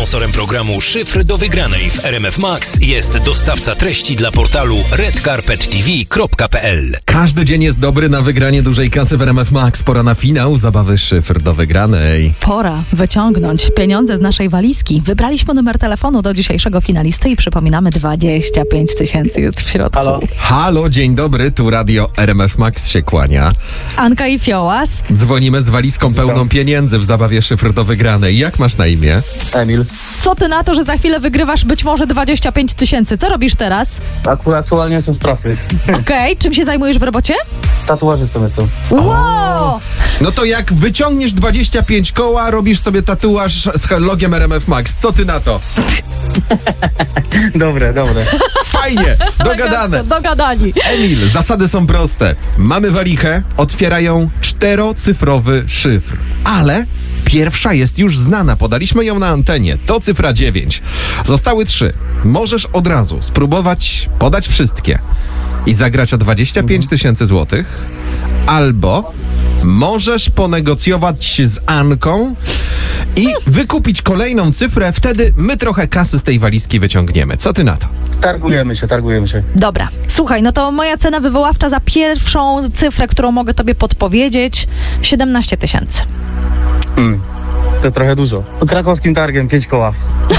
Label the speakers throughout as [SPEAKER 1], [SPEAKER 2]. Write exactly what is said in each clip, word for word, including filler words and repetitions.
[SPEAKER 1] Sponsorem programu Szyfr do wygranej w R M F Max jest dostawca treści dla portalu red carpet t v kropka p l.
[SPEAKER 2] Każdy dzień jest dobry na wygranie dużej kasy w R M F Max. Pora na finał zabawy Szyfr do wygranej.
[SPEAKER 3] Pora wyciągnąć pieniądze z naszej walizki. Wybraliśmy numer telefonu do dzisiejszego finalisty i przypominamy, dwadzieścia pięć tysięcy jest w środku.
[SPEAKER 4] Halo?
[SPEAKER 2] Halo, dzień dobry, tu radio R M F Max się kłania.
[SPEAKER 3] Anka i Fiołas.
[SPEAKER 2] Dzwonimy z walizką pełną pieniędzy w zabawie Szyfr do wygranej. Jak masz na imię?
[SPEAKER 4] Emil.
[SPEAKER 3] Co ty na to, że za chwilę wygrywasz być może dwadzieścia pięć tysięcy? Co robisz teraz?
[SPEAKER 4] Akurat aktualnie jestem w pracy.
[SPEAKER 3] Okej, czym się zajmujesz w robocie?
[SPEAKER 4] Tatuażystą jestem.
[SPEAKER 3] Wow!
[SPEAKER 2] No to jak wyciągniesz dwadzieścia pięć koła, robisz sobie tatuaż z logiem R M F Max. Co ty na to?
[SPEAKER 4] Dobre, dobre.
[SPEAKER 2] Fajnie, dogadane.
[SPEAKER 3] Dogadani.
[SPEAKER 2] Emil, zasady są proste. Mamy walichę, otwierają czterocyfrowy szyfr. Ale pierwsza jest już znana, podaliśmy ją na antenie. To cyfra dziewięć. Zostały trzy. Możesz od razu spróbować podać wszystkie i zagrać o dwadzieścia pięć tysięcy złotych, albo możesz ponegocjować z Anką i wykupić kolejną cyfrę, wtedy my trochę kasy z tej walizki wyciągniemy. Co ty na to?
[SPEAKER 4] Targujemy się, targujemy się.
[SPEAKER 3] Dobra, słuchaj, no to moja cena wywoławcza za pierwszą cyfrę, którą mogę tobie podpowiedzieć, siedemnaście tysięcy.
[SPEAKER 4] Hmm. To trochę dużo. Krakowskim targiem pięć koła.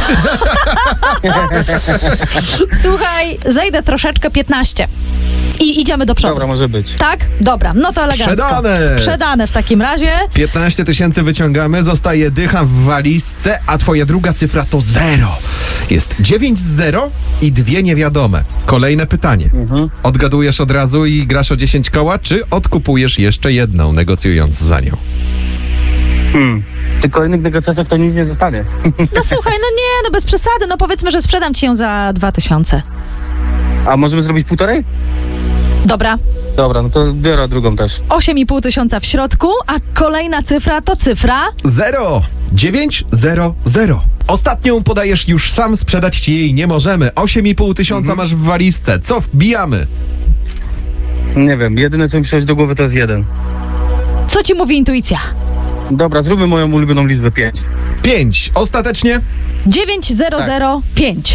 [SPEAKER 3] Słuchaj, zejdę troszeczkę, piętnaście. I idziemy do przodu.
[SPEAKER 4] Dobra, może być.
[SPEAKER 3] Tak? Dobra, no to elegancko.
[SPEAKER 2] Sprzedane!
[SPEAKER 3] Sprzedane w takim razie.
[SPEAKER 2] piętnaście tysięcy wyciągamy, zostaje dycha w walizce, a twoja druga cyfra to zero. Jest dziewięć zero i dwie niewiadome. Kolejne pytanie.
[SPEAKER 4] Mhm.
[SPEAKER 2] Odgadujesz od razu i grasz o dziesięć koła, czy odkupujesz jeszcze jedną, negocjując za nią?
[SPEAKER 4] Hmm. Przy kolejnych negocjacjach to nic nie zostanie.
[SPEAKER 3] No słuchaj, no nie, no bez przesady, no powiedzmy, że sprzedam ci ją za dwa tysiące.
[SPEAKER 4] A możemy zrobić półtorej?
[SPEAKER 3] Dobra,
[SPEAKER 4] Dobra, no to biorę drugą też.
[SPEAKER 3] osiem i pół tysiąca w środku, a kolejna cyfra to cyfra...
[SPEAKER 2] Zero! dziewięć zero zero. Ostatnią podajesz już sam, sprzedać ci jej nie możemy. osiem i pół tysiąca masz w walizce. Co wbijamy?
[SPEAKER 4] Nie wiem, jedyne co mi przychodzi do głowy to jest jeden.
[SPEAKER 3] Co ci mówi intuicja?
[SPEAKER 4] Dobra, zróbmy moją ulubioną liczbę pięć.
[SPEAKER 2] Pięć. Ostatecznie?
[SPEAKER 3] dziewięć zero zero pięć.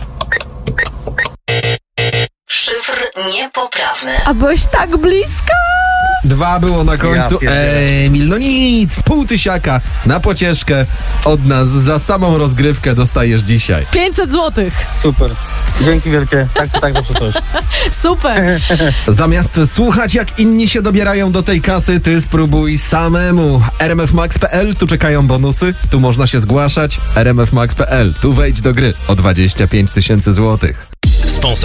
[SPEAKER 5] Szyfr niepoprawny.
[SPEAKER 3] A byłeś tak blisko!
[SPEAKER 2] Dwa było na końcu.
[SPEAKER 4] Ja pierdzielę.
[SPEAKER 2] Emil, no nic. Pół tysiaka na pocieszkę od nas. Za samą rozgrywkę dostajesz dzisiaj.
[SPEAKER 3] pięćset złotych.
[SPEAKER 4] Super. Dzięki wielkie. Tak czy tak zawsze coś.
[SPEAKER 3] Super.
[SPEAKER 2] Zamiast słuchać, jak inni się dobierają do tej kasy, ty spróbuj samemu. r m f max kropka p l, tu czekają bonusy, tu można się zgłaszać. r m f max kropka p l, tu wejdź do gry o dwadzieścia pięć tysięcy złotych.